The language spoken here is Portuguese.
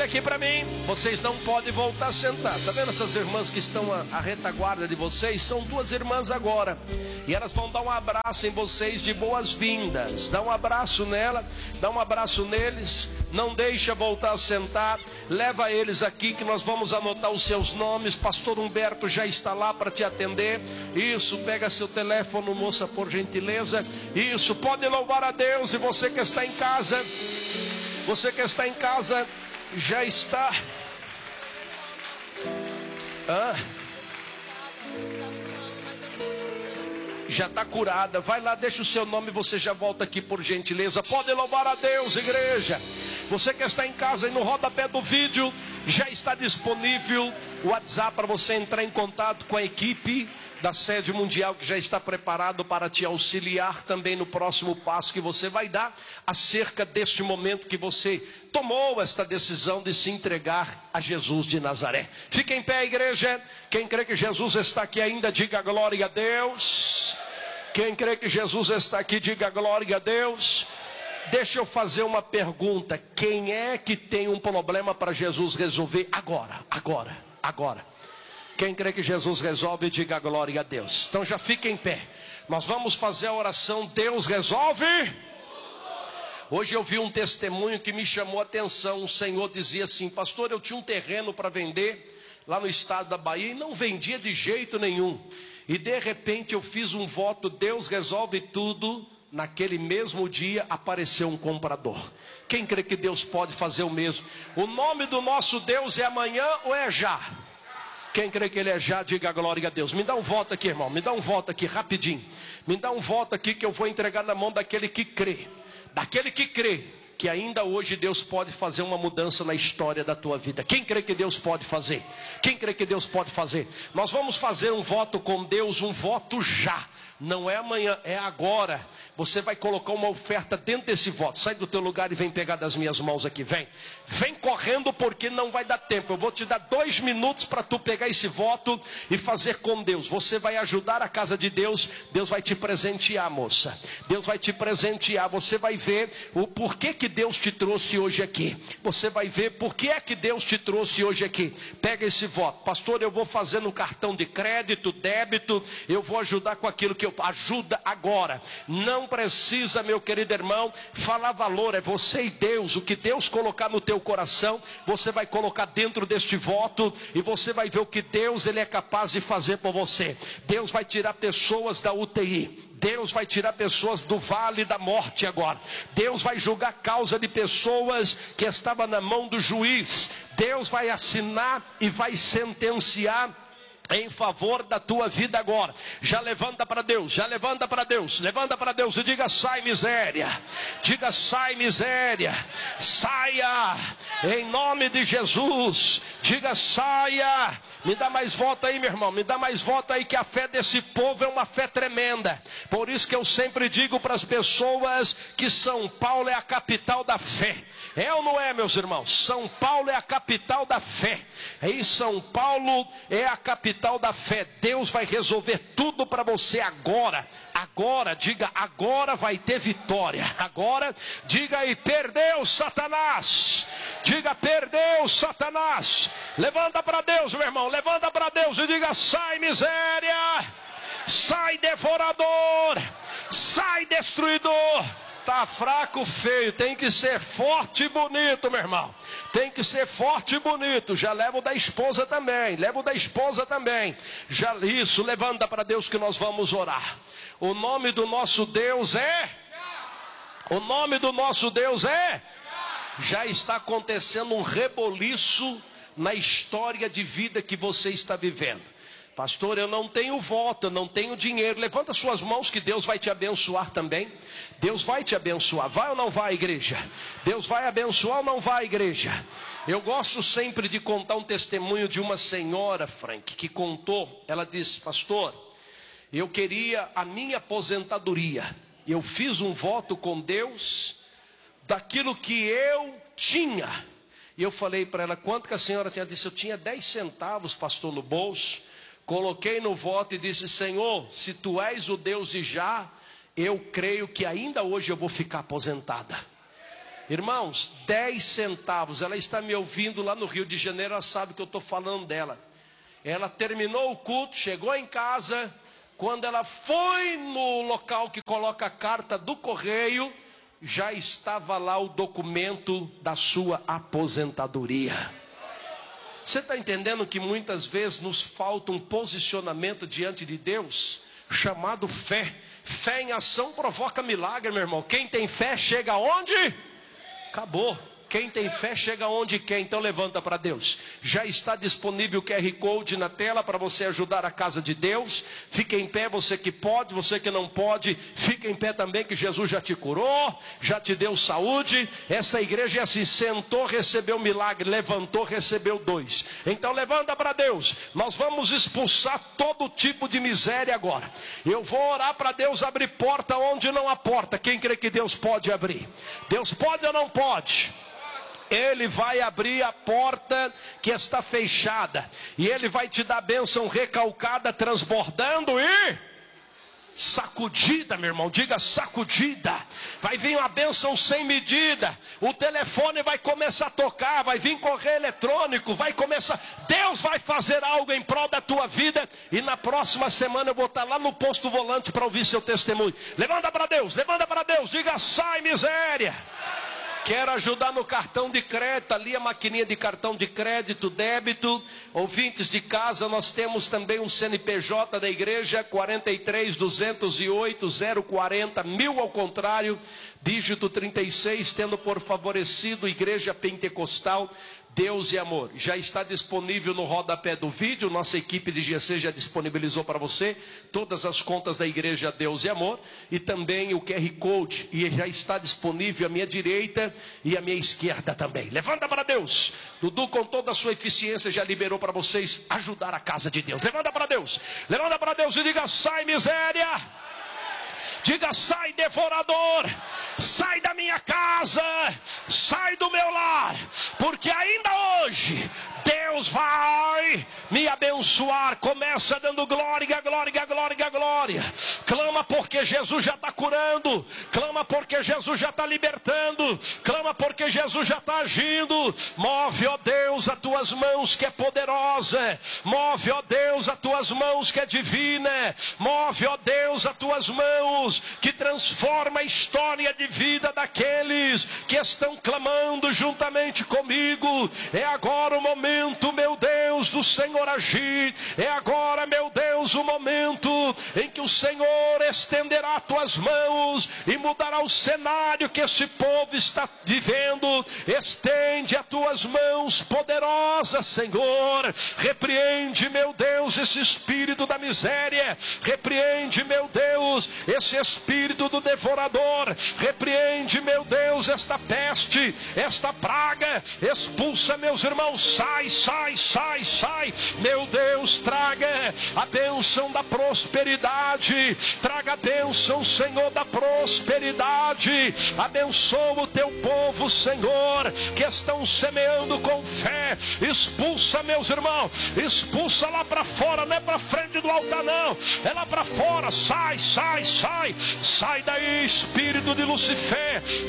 aqui para mim. Vocês não podem voltar a sentar. Tá vendo essas irmãs que estão à retaguarda de vocês? São duas irmãs agora. E elas vão dar um abraço em vocês de boas-vindas. Dá um abraço nela, dá um abraço neles. Não deixa voltar a sentar. Leva eles aqui que nós vamos anotar os seus nomes. Pastor Humberto já está lá para te atender. Isso, pega seu telefone, moça, por gentileza. Isso, pode louvar a Deus. E você que está em casa, já está. Já está curada. Vai lá, deixa o seu nome e você já volta aqui por gentileza. Pode louvar a Deus, igreja. Você que está em casa e no rodapé do vídeo já está disponível o WhatsApp para você entrar em contato com a equipe da Sede Mundial, que já está preparado para te auxiliar também no próximo passo que você vai dar acerca deste momento que você tomou esta decisão de se entregar a Jesus de Nazaré. Fique em pé, igreja. Quem crê que Jesus está aqui ainda, diga glória a Deus. Quem crê que Jesus está aqui, diga glória a Deus. Deixa eu fazer uma pergunta. Quem é que tem um problema para Jesus resolver agora? Quem crê que Jesus resolve, diga glória a Deus. Então já fica em pé. Nós vamos fazer a oração Deus resolve. Hoje eu vi um testemunho que me chamou a atenção. Um senhor dizia assim: pastor, eu tinha um terreno para vender lá no estado da Bahia e não vendia de jeito nenhum. E de repente eu fiz um voto, Deus resolve tudo. Naquele mesmo dia apareceu um comprador. Quem crê que Deus pode fazer o mesmo? O nome do nosso Deus é amanhã ou é já? Quem crê que Ele é já, diga glória a Deus. Me dá um voto aqui, irmão, me dá um voto aqui rapidinho. Me dá um voto aqui que eu vou entregar na mão daquele que crê. Daquele que crê que ainda hoje Deus pode fazer uma mudança na história da tua vida. Quem crê que Deus pode fazer? Quem crê que Deus pode fazer? Nós vamos fazer um voto com Deus, um voto já. Não é amanhã, é agora. Você vai colocar uma oferta dentro desse voto. Sai do teu lugar e vem pegar das minhas mãos aqui. Vem correndo, porque não vai dar tempo. Eu vou te dar 2 minutos para tu pegar esse voto e fazer com Deus. Você vai ajudar a casa de Deus. Deus vai te presentear, moça. Deus vai te presentear. Você vai ver o porquê que Deus te trouxe hoje aqui. Você vai ver por que é que Deus te trouxe hoje aqui. Pega esse voto. Pastor, eu vou fazer no cartão de crédito, débito. Eu vou ajudar com aquilo que ajuda agora. Não precisa, meu querido irmão, falar valor. É você e Deus. O que Deus colocar no teu coração, você vai colocar dentro deste voto. E você vai ver o que Deus Ele é capaz de fazer por você. Deus vai tirar pessoas da UTI. Deus vai tirar pessoas do vale da morte agora. Deus vai julgar a causa de pessoas que estavam na mão do juiz. Deus vai assinar e vai sentenciar em favor da tua vida agora. Já levanta para Deus, já levanta para Deus. Levanta para Deus e diga: sai miséria. Diga: sai miséria. Saia em nome de Jesus. Diga: saia. Me dá mais voto aí, meu irmão. Me dá mais voto aí, que a fé desse povo é uma fé tremenda. Por isso que eu sempre digo para as pessoas que São Paulo é a capital da fé. É ou não é, meus irmãos? São Paulo é a capital da fé. E São Paulo é a capital da fé. Deus vai resolver tudo para você agora. Agora, diga: agora vai ter vitória. Agora, diga aí: perdeu Satanás. Diga: perdeu Satanás. Levanta para Deus, meu irmão. Levanta para Deus e diga: sai miséria. Sai devorador. Sai destruidor. Tá fraco, feio, tem que ser forte e bonito, meu irmão. Tem que ser forte e bonito. Já leva o da esposa também. Leva o da esposa também. Já isso, levanta para Deus que nós vamos orar. O nome do nosso Deus é? O nome do nosso Deus é? Já está acontecendo um reboliço na história de vida que você está vivendo. Pastor, eu não tenho voto, eu não tenho dinheiro. Levanta suas mãos que Deus vai te abençoar também. Deus vai te abençoar. Vai ou não vai, igreja? Deus vai abençoar ou não vai, igreja? Eu gosto sempre de contar um testemunho de uma senhora, Frank, que contou. Ela disse: pastor, eu queria a minha aposentadoria. Eu fiz um voto com Deus daquilo que eu tinha. E eu falei para ela: quanto que a senhora tinha? Ela disse: eu tinha 10 centavos, pastor, no bolso. Coloquei no voto e disse: Senhor, se tu és o Deus de já, eu creio que ainda hoje eu vou ficar aposentada. Irmãos, 10 centavos. Ela está me ouvindo lá no Rio de Janeiro, ela sabe que eu estou falando dela. Ela terminou o culto, chegou em casa. Quando ela foi no local que coloca a carta do correio, já estava lá o documento da sua aposentadoria. Você está entendendo que muitas vezes nos falta um posicionamento diante de Deus, chamado fé. Fé em ação provoca milagre, meu irmão. Quem tem fé chega aonde? Acabou. Quem tem fé chega onde quer. Então levanta para Deus. Já está disponível o QR Code na tela para você ajudar a casa de Deus. Fique em pé, você que pode, você que não pode, fique em pé também, que Jesus já te curou, já te deu saúde. Essa igreja é assim: sentou, recebeu milagre, levantou, recebeu 2. Então levanta para Deus. Nós vamos expulsar todo tipo de miséria agora. Eu vou orar para Deus abrir porta onde não há porta. Quem crê que Deus pode abrir? Deus pode ou não pode? Ele vai abrir a porta que está fechada, e Ele vai te dar bênção recalcada, transbordando e sacudida, meu irmão. Diga sacudida. Vai vir uma bênção sem medida. O telefone vai começar a tocar, vai vir correio eletrônico, vai começar. Deus vai fazer algo em prol da tua vida. E na próxima semana eu vou estar lá no posto volante para ouvir seu testemunho. Levanta para Deus, levanta para Deus. Diga: sai miséria. Quero ajudar no cartão de crédito, ali a maquininha de cartão de crédito, débito. Ouvintes de casa, nós temos também um CNPJ da igreja, 43-208-040, 1000 ao contrário, dígito 36, tendo por favorecido Igreja Pentecostal Deus e Amor. Já está disponível no rodapé do vídeo. Nossa equipe de GC já disponibilizou para você todas as contas da igreja Deus e Amor, e também o QR Code, e já está disponível à minha direita e à minha esquerda também. Levanta para Deus. Dudu, com toda a sua eficiência, já liberou para vocês ajudar a casa de Deus. Levanta para Deus e diga: sai miséria. Diga: sai devorador, sai da minha casa, sai do meu lar, porque ainda hoje Deus vai me abençoar. Começa dando glória, glória, glória, glória. Clama porque Jesus já está curando, clama porque Jesus já está libertando, clama porque Jesus já está agindo. Move, ó Deus, as tuas mãos que é poderosa. Move, ó Deus, as tuas mãos que é divina. Move, ó Deus, as tuas mãos que transforma a história de vida daqueles que estão clamando juntamente comigo. É agora o momento, meu Deus, do Senhor agir. É agora, meu Deus, o momento em que o Senhor estenderá as tuas mãos e mudará o cenário que esse povo está vivendo. Estende as tuas mãos poderosas, Senhor. Repreende, meu Deus, esse espírito da miséria. Repreende, meu Deus, esse espírito do devorador. Repreende, meu Deus, esta peste, esta praga. Expulsa, meus irmãos. Sai, sai, sai, sai. Meu Deus, traga a bênção da prosperidade. Traga a bênção, Senhor, da prosperidade. Abençoa o teu povo, Senhor, que estão semeando com fé. Expulsa, meus irmãos. Expulsa lá para fora. Não é para frente do altar, não. É lá para fora. Sai, sai, sai. Sai daí, espírito de Lucifer.